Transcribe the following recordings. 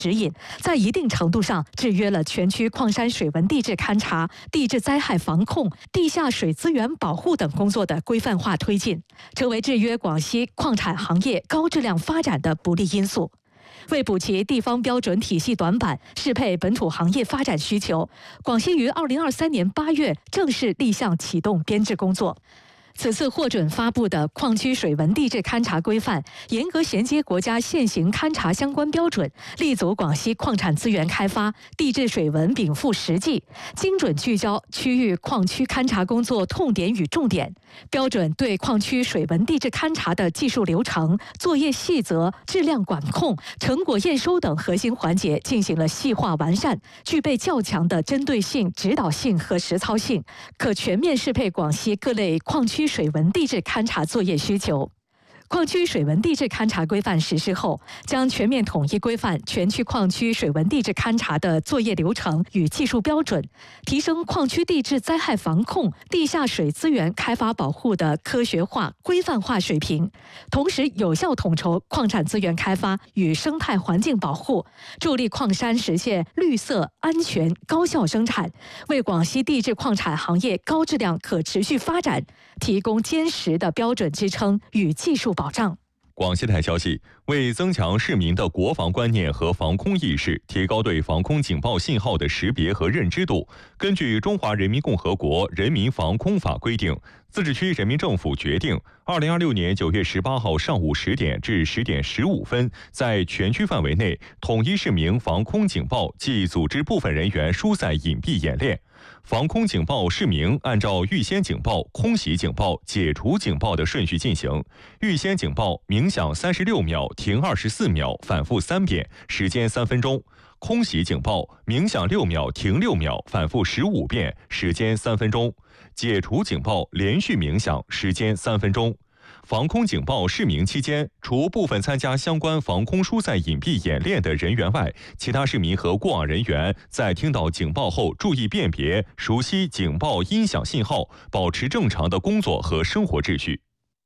指引，在一定程度上制约了全区矿山水文地质勘察、地质灾害防控、地下水资源保护等工作的规范化推进，成为制约广西矿产行业高质量发展的不利因素。为补齐地方标准体系短板，适配本土行业发展需求，广西于2023年8月正式立项启动编制工作。此次获准发布的矿区水文地质勘察规范，严格衔接国家现行勘察相关标准，立足广西矿产资源开发、地质水文禀赋实际，精准聚焦区域矿区勘察工作痛点与重点，标准对矿区水文地质勘察的技术流程、作业细则、质量管控、成果验收等核心环节进行了细化完善，具备较强的针对性、指导性和实操性，可全面适配广西各类矿区水文地质勘察作业需求。矿区水文地质勘察规范实施后，将全面统一规范全区矿区水文地质勘察的作业流程与技术标准，提升矿区地质灾害防控、地下水资源开发保护的科学化、规范化水平，同时有效统筹矿产资源开发与生态环境保护，助力矿山实现绿色、安全、高效生产，为广西地质矿产行业高质量可持续发展提供坚实的标准支撑与技术保障。 广西台消息，为增强市民的国防观念和防空意识，提高对防空警报信号的识别和认知度，根据《中华人民共和国人民防空法》规定，自治区人民政府决定，2026年9月18号上午10点至10点15分，在全区范围内统一市民防空警报暨组织部分人员疏散隐蔽演练。防空警报市民按照预先警报、空袭警报、解除警报的顺序进行。预先警报鸣响36秒，停24秒，反复3遍，时间3分钟。空袭警报鸣响6秒，停6秒，反复15遍，时间3分钟。解除警报连续鸣响，时间3分钟。防空警报试鸣期间，除部分参加相关防空疏散隐蔽演练的人员外，其他市民和过往人员在听到警报后注意辨别、熟悉警报音响信号，保持正常的工作和生活秩序。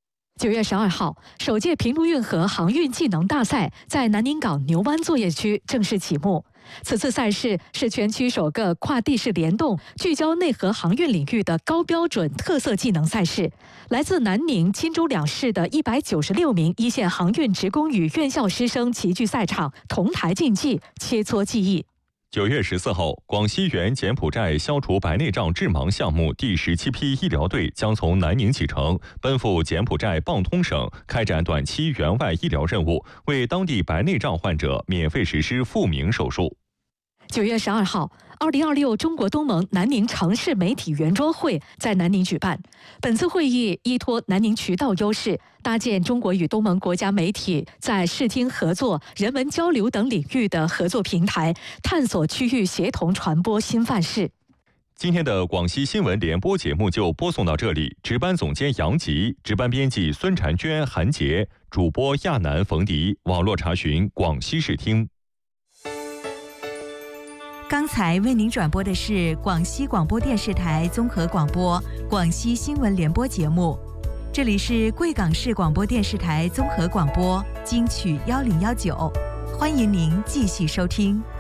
9月12号，首届平陆运河航运技能大赛在南宁港牛湾作业区正式启幕。此次赛事是全区首个跨地势联动、聚焦内河航运领域的高标准特色技能赛事。来自南宁、钦州两市的196名一线航运职工与院校师生齐聚赛场，同台竞技，切磋技艺。 9月14号，广西援柬埔寨消除白内障致盲项目第17批医疗队将从南宁启程，奔赴柬埔寨邦通省，开展短期援外医疗任务，为当地白内障患者免费实施复明手术。 9月12号，2026中国东盟南宁城市媒体圆桌会在南宁举办。本次会议依托南宁渠道优势，搭建中国与东盟国家媒体在视听合作、人文交流等领域的合作平台，探索区域协同传播新范式。 今天的广西新闻联播节目就播送到这里，值班总监杨吉，值班编辑孙婵娟、韩杰，主播亚楠、冯迪，网络查询广西视听。 刚才为您转播的是广西广播电视台综合广播广西新闻联播节目，这里是贵港市广播电视台综合广播金曲1019，欢迎您继续收听。